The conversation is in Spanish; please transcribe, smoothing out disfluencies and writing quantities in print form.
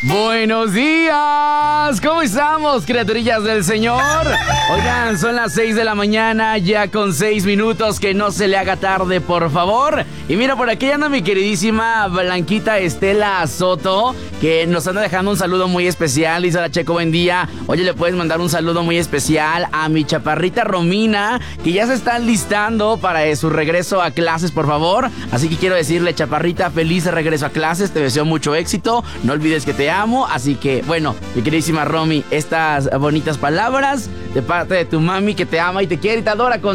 Buenos días, ¿cómo estamos, criaturillas del Señor? Oigan, son las 6 de la mañana, ya con 6 minutos, que no se le haga tarde, por favor. Y mira, por aquí anda mi queridísima Blanquita Estela Soto, que nos anda dejando un saludo muy especial. Dice la Checo, buen día. Oye, le puedes mandar un saludo muy especial a mi chaparrita Romina, que ya se está listando para su regreso a clases, por favor. Así que quiero decirle, chaparrita, feliz regreso a clases, te deseo mucho éxito. No olvides que te amo, así que, bueno, mi queridísima Romy, estas bonitas palabras de parte de tu mami que te ama y te quiere y te adora con